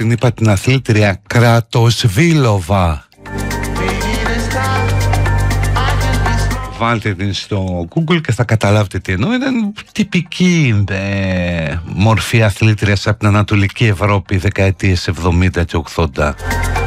την είπα την αθλήτρια Κρατοσβίλοβα. Βάλτε την στο Google και θα καταλάβετε τι εννοώ. Ήταν τυπική μορφή αθλήτριας από την Ανατολική Ευρώπη δεκαετίες 70 και 80.